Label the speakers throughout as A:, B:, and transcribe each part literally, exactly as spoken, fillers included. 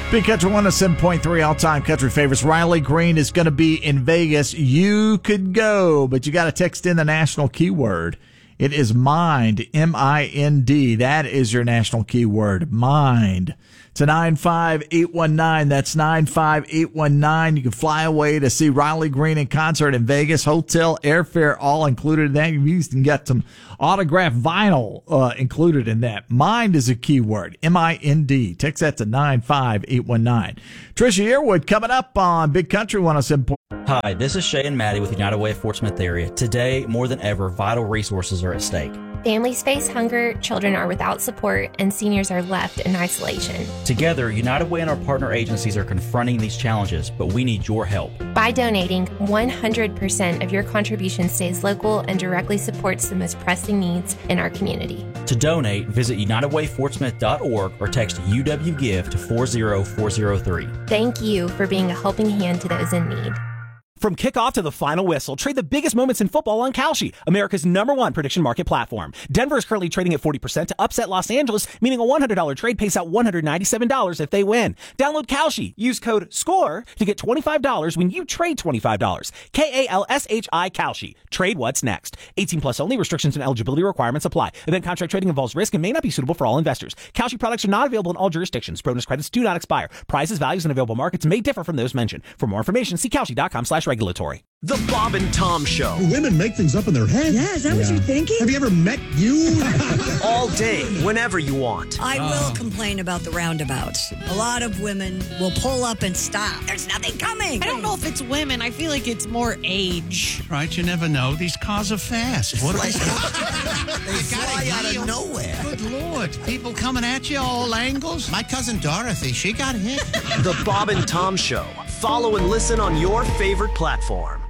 A: Big Country one oh seven point three all-time country favorites. Riley Green is going to be in Vegas. You could go, but you got to text in the national keyword. It is MIND, M I N D. That is your national keyword, MIND. To nine five eight one nine. That's nine five eight one nine. You can fly away to see Riley Green in concert in Vegas. Hotel, airfare, all included in that. You can get some autographed vinyl uh, included in that. MIND is a keyword, M I N D. Text that to nine five eight one nine. Trisha Yearwood coming up on Big Country one oh seven.
B: Hi, this is Shay and Maddie with United Way of Fort Smith area. Today, more than ever, vital resources are at stake.
C: Families face hunger, children are without support, and seniors are left in isolation.
B: Together, United Way and our partner agencies are confronting these challenges, but we need your help.
C: By donating, one hundred percent of your contribution stays local and directly supports the most pressing needs in our community.
B: To donate, visit united way fort smith dot org or text U W Give to four zero four zero three.
C: Thank you for being a helping hand to those in need.
D: From kickoff to the final whistle, trade the biggest moments in football on Kalshi, America's number one prediction market platform. Denver is currently trading at forty percent to upset Los Angeles, meaning a one hundred dollars trade pays out one hundred ninety-seven dollars if they win. Download Kalshi. Use code SCORE to get twenty-five dollars when you trade twenty-five dollars. K A L S H I Kalshi. Trade what's next. eighteen plus only. Restrictions and eligibility requirements apply. Event contract trading involves risk and may not be suitable for all investors. Kalshi products are not available in all jurisdictions. Bonus credits do not expire. Prices, values, and available markets may differ from those mentioned. For more information, see Kalshi dot com slash regulatory.
E: The Bob and Tom Show.
F: Women make things up in their head.
G: Yeah, is that yeah. what you're thinking?
F: Have you ever met you?
E: All day, whenever you want.
G: I will complain about the roundabouts. A lot of women will pull up and stop. There's nothing coming.
H: I don't know if it's women. I feel like it's more age.
I: Right, you never know. These cars are fast. What
E: like, they fly out of nowhere.
I: Good Lord. People coming at you all angles. My cousin Dorothy, she got hit.
E: The Bob and Tom Show. Follow and listen on your favorite platform.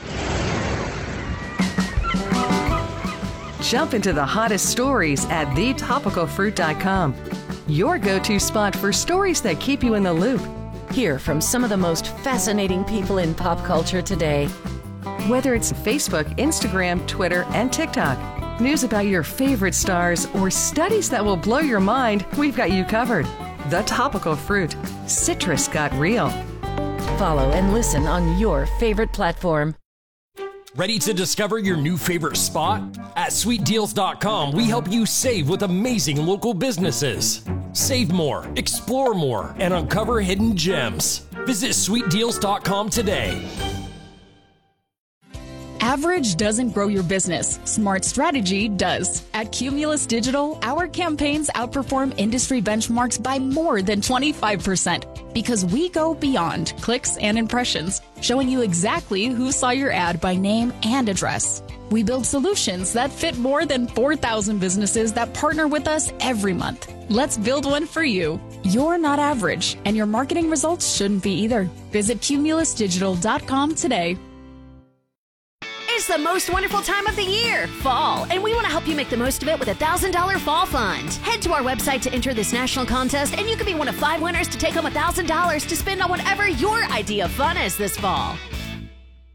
J: Jump into the hottest stories at the topical fruit dot com. Your go-to spot for stories that keep you in the loop.
K: Hear from some of the most fascinating people in pop culture today.
J: Whether it's Facebook, Instagram, Twitter, and TikTok, news about your favorite stars, or studies that will blow your mind, we've got you covered. The Topical Fruit. Citrus got real.
K: Follow and listen on your favorite platform.
L: Ready to discover your new favorite spot? At sweet deals dot com, we help you save with amazing local businesses. Save more, explore more, and uncover hidden gems. Visit sweet deals dot com today.
M: Average doesn't grow your business. Smart strategy does. At Cumulus Digital, our campaigns outperform industry benchmarks by more than twenty-five percent because we go beyond clicks and impressions, showing you exactly who saw your ad by name and address. We build solutions that fit more than four thousand businesses that partner with us every month. Let's build one for you. You're not average, and your marketing results shouldn't be either. Visit cumulus digital dot com today.
N: It's the most wonderful time of the year, fall, and we want to help you make the most of it with a one thousand dollars fall fund. Head to our website to enter this national contest, and you could be one of five winners to take home one thousand dollars to spend on whatever your idea of fun is this fall.